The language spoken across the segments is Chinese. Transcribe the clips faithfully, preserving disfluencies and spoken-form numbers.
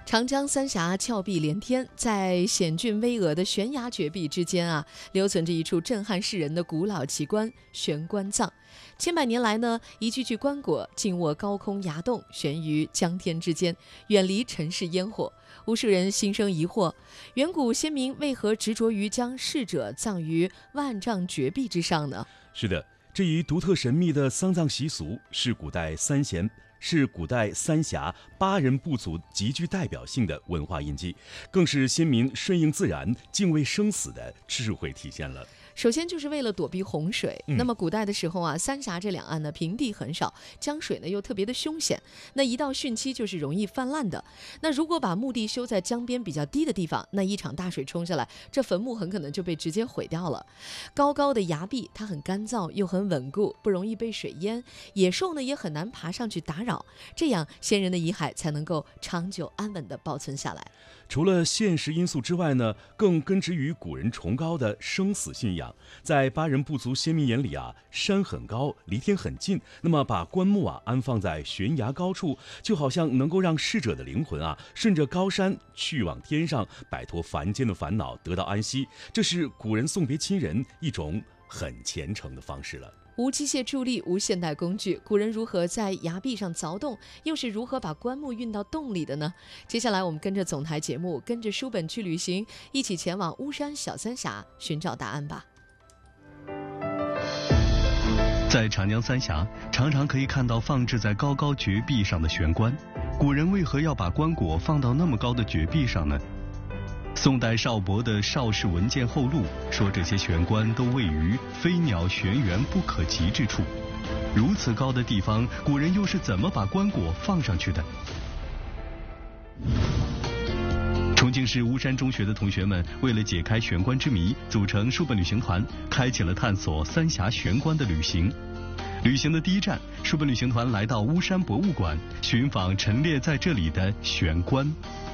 长江三峡峭壁连天，在险峻巍峨的悬崖绝壁之间啊，留存着一处震撼世人的古老奇观——悬棺葬。千百年来呢，一具具棺椁静卧高空崖洞，悬于江天之间，远离尘世烟火。无数人心生疑惑：远古先民为何执着于将逝者葬于万丈绝壁之上呢？ 是的，这一独特神秘的丧葬习俗是古代三贤。是古代三峡八人部族极具代表性的文化印记，更是先民顺应自然、敬畏生死的智慧体现了。 首先就是为了躲避洪水、 嗯、 那么古代的时候啊，三峡这两岸呢平地很少，江水呢又特别的凶险，那一到汛期就是容易泛滥的。那如果把墓地修在江边比较低的地方，那一场大水冲下来，这坟墓很可能就被直接毁掉了。高高的崖壁它很干燥又很稳固，不容易被水淹，野兽呢也很难爬上去打扰，这样先人的遗骸才能够长久安稳地保存下来。 除了现实因素之外呢，更根植于古人崇高的生死信仰。在八人部族先民眼里啊，山很高，离天很近，那么把棺木啊安放在悬崖高处，就好像能够让逝者的灵魂啊顺着高山去往天上，摆脱凡间的烦恼，得到安息。这是古人送别亲人一种很虔诚的方式了。 无机械助力，无现代工具，古人如何在崖壁上凿洞，又是如何把棺木运到洞里的呢？接下来我们跟着总台节目，跟着书本去旅行，一起前往巫山小三峡寻找答案吧。 在长江三峡，常常可以看到放置在高高绝壁上的悬棺。古人为何要把棺椁放到那么高的绝壁上呢？宋代邵伯的《邵氏文鉴后录》说，这些悬棺都位于飞鸟玄源不可及之处。如此高的地方，古人又是怎么把棺椁放上去的？重庆市巫山中学的同学们为了解开悬棺之谜，组成书本旅行团，开启了探索三峡悬棺的旅行。旅行的第一站，书本旅行团来到巫山博物馆，寻访陈列在这里的悬棺。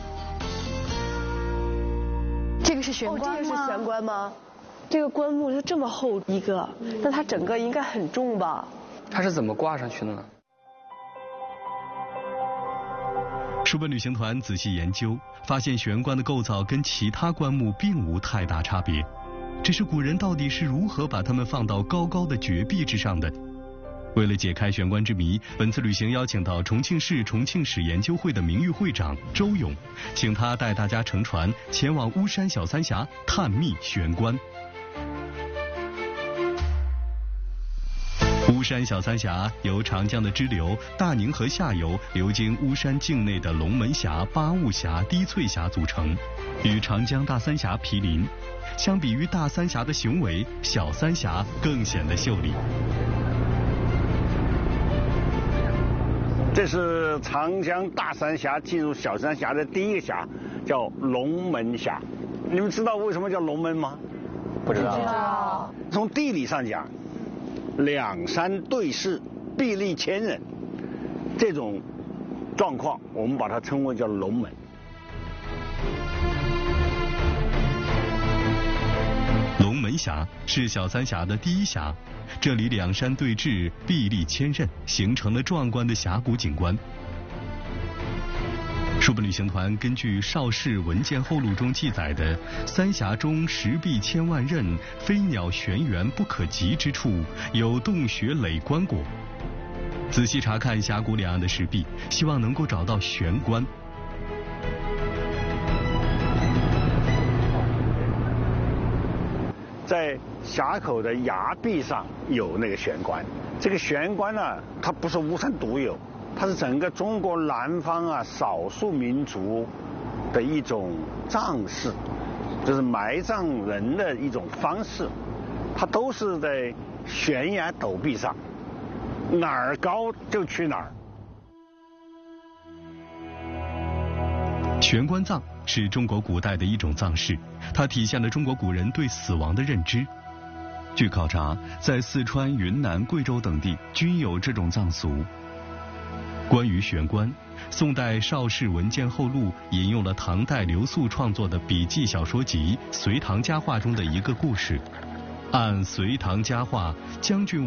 这个是悬棺吗？ 哦，这个是悬棺吗？这个棺木是这么厚一个，那它整个应该很重吧？ 它是怎么挂上去的呢？ 书本旅行团仔细研究，发现悬棺的构造跟其他棺木并无太大差别，只是古人到底是如何把它们放到高高的绝壁之上的？为了解开悬棺之谜，本次旅行邀请到重庆市重庆史研究会的名誉会长周勇，请他带大家乘船前往巫山小三峡探秘悬棺。巫山小三峡由长江的支流大宁河下游流经巫山境内的龙门峡、八雾峡、滴翠峡组成，与长江大三峡毗邻。相比于大三峡的雄伟，小三峡更显得秀丽。 这是长江大三峡进入小三峡的第一个峡，叫龙门峡。你们知道为什么叫龙门吗？ 不知道。 不知道。 从地理上讲，两山对峙，壁立千仞，这种状况我们把它称为叫龙门。 龙门峡是小三峡的第一峡，这里两山对峙，壁立千仞，形成了壮观的峡谷景观。书本旅行团根据《邵氏文鉴后录》中记载的“三峡中石壁千万仞，飞鸟玄源不可及之处，有洞穴垒棺椁”，仔细查看峡谷两岸的石壁，希望能够找到悬棺。 在峡口的崖壁上有那个悬棺，这个悬棺呢，它不是巫山独有，它是整个中国南方啊少数民族的一种葬式，就是埋葬人的一种方式，它都是在悬崖陡壁上，哪儿高就去哪儿。 悬棺葬是中国古代的一种葬式，它体现了中国古人对死亡的认知。据考察，在四川、云南、贵州等地均有这种葬俗。关于悬棺，宋代《邵氏文鉴后录》引用了唐代刘肃创作的笔记小说集《隋唐佳话》中的一个故事。按《隋唐佳话》，将军